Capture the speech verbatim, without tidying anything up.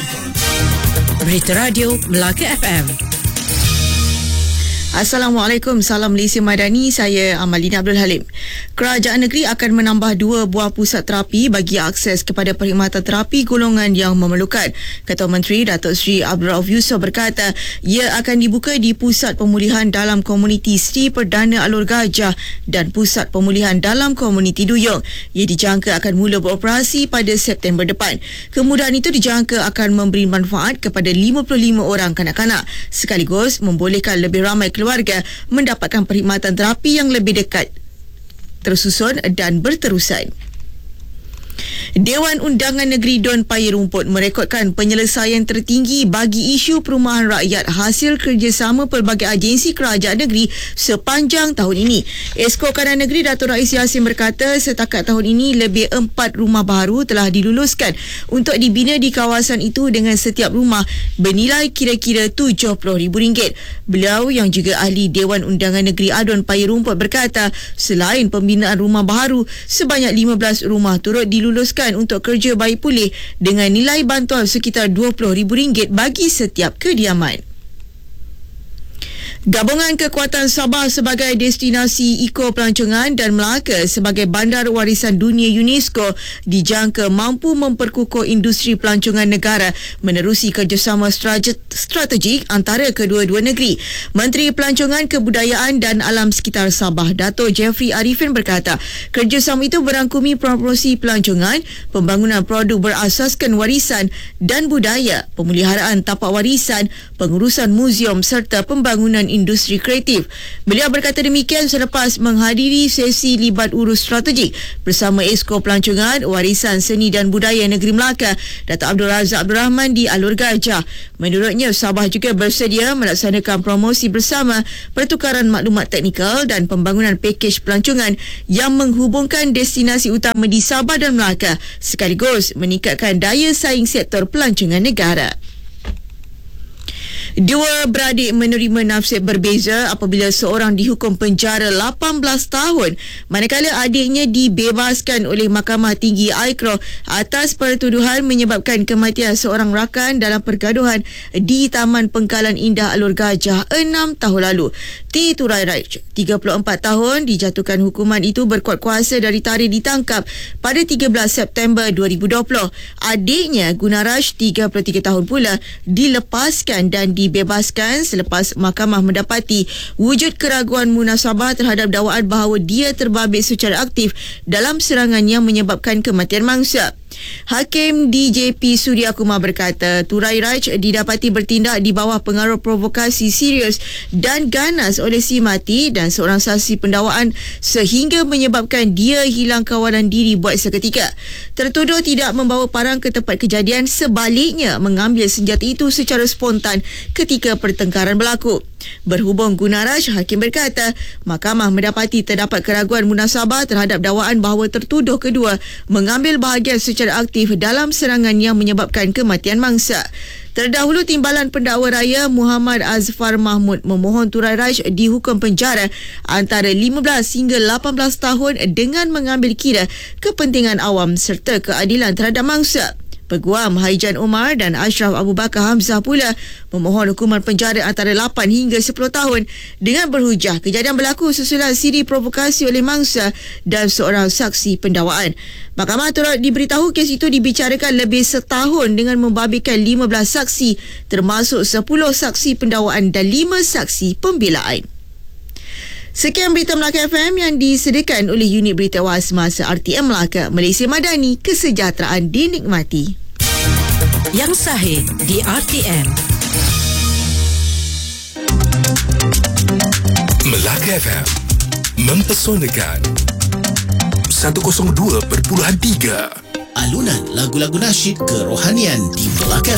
Berita Radio Melaka F M. Assalamualaikum, salam Malaysia Madani, saya Amalina Abdul Halim. Kerajaan negeri akan menambah dua buah pusat terapi bagi akses kepada perkhidmatan terapi golongan yang memerlukan. Ketua Menteri Datuk Seri Abdul Rauf Yusof berkata, ia akan dibuka di Pusat Pemulihan Dalam Komuniti Sri Perdana Alor Gajah dan Pusat Pemulihan Dalam Komuniti Duyung. Ia dijangka akan mula beroperasi pada September depan. Kemudahan itu dijangka akan memberi manfaat kepada lima puluh lima orang kanak-kanak, sekaligus membolehkan lebih ramai keluarga mendapatkan perkhidmatan terapi yang lebih dekat, tersusun dan berterusan. Dewan Undangan Negeri Don Paya Rumput merekodkan penyelesaian tertinggi bagi isu perumahan rakyat hasil kerjasama pelbagai agensi kerajaan negeri sepanjang tahun ini. Esko Kanan Negeri Dato' Rais Yassin berkata, setakat tahun ini lebih empat rumah baru telah diluluskan untuk dibina di kawasan itu dengan setiap rumah bernilai kira-kira tujuh puluh ribu ringgit. Beliau yang juga ahli Dewan Undangan Negeri Adon Paya Rumput berkata, selain pembinaan rumah baru, sebanyak lima belas rumah turut diluluskan untuk kerja bayi pulih dengan nilai bantuan sekitar dua puluh ribu ringgit bagi setiap kediaman. Gabungan kekuatan Sabah sebagai destinasi Eco Pelancongan dan Melaka sebagai bandar warisan dunia UNESCO dijangka mampu memperkukuh industri pelancongan negara menerusi kerjasama strategik antara kedua-dua negeri. Menteri Pelancongan, Kebudayaan dan Alam Sekitar Sabah, Dato' Jeffrey Arifin berkata, kerjasama itu berangkumi promosi pelancongan, pembangunan produk berasaskan warisan dan budaya, pemeliharaan tapak warisan, pengurusan muzium serta pembangunan industri kreatif. Beliau berkata demikian selepas menghadiri sesi libat urus strategik bersama Esko Pelancongan, Warisan Seni dan Budaya Negeri Melaka, Datuk Abdul Razak Abdul Rahman di Alor Gajah. Menurutnya, Sabah juga bersedia melaksanakan promosi bersama, pertukaran maklumat teknikal dan pembangunan pakej pelancongan yang menghubungkan destinasi utama di Sabah dan Melaka, sekaligus meningkatkan daya saing sektor pelancongan negara. Dua beradik menerima nasihat berbeza apabila seorang dihukum penjara lapan belas tahun manakala adiknya dibebaskan oleh Mahkamah Tinggi I C R O atas pertuduhan menyebabkan kematian seorang rakan dalam pergaduhan di Taman Pengkalan Indah Alor Gajah enam tahun lalu. T. Turai Raj, tiga puluh empat tahun, dijatuhkan hukuman itu berkuat kuasa dari tarikh ditangkap pada tiga belas September dua ribu dua puluh. Adiknya Gunaraj, tiga puluh tiga tahun pula, dilepaskan dan di dibebaskan selepas mahkamah mendapati wujud keraguan munasabah terhadap dakwaan bahawa dia terbabit secara aktif dalam serangan yang menyebabkan kematian mangsa. Hakim D J P Surya Kumar berkata, Turai Raj didapati bertindak di bawah pengaruh provokasi serius dan ganas oleh si mati dan seorang saksi pendakwaan sehingga menyebabkan dia hilang kawalan diri buat seketika. Tertuduh tidak membawa parang ke tempat kejadian, sebaliknya mengambil senjata itu secara spontan ketika pertengkaran berlaku. Berhubung Gunaraj, hakim berkata, mahkamah mendapati terdapat keraguan munasabah terhadap dakwaan bahawa tertuduh kedua mengambil bahagian secara aktif dalam serangan yang menyebabkan kematian mangsa. Terdahulu, Timbalan Pendakwa Raya Muhammad Azfar Mahmud memohon Turai Raj dihukum penjara antara lima belas hingga lapan belas tahun dengan mengambil kira kepentingan awam serta keadilan terhadap mangsa. Peguam Haijan Omar dan Ashraf Abu Bakar Hamzah pula memohon hukuman penjara antara lapan hingga sepuluh tahun dengan berhujah kejadian berlaku susulan siri provokasi oleh mangsa dan seorang saksi pendakwaan. Mahkamah turut diberitahu kes itu dibicarakan lebih setahun dengan membabitkan lima belas saksi termasuk sepuluh saksi pendakwaan dan lima saksi pembelaan. Sekian berita Melaka F M yang disediakan oleh unit berita awal semasa R T M Melaka, Malaysia Madani, kesejahteraan dinikmati. Yang sahih di R T M. Melaka F M mempesonakan seratus dua perpuluhan tiga. Alunan lagu-lagu nasyid kerohanian di Melaka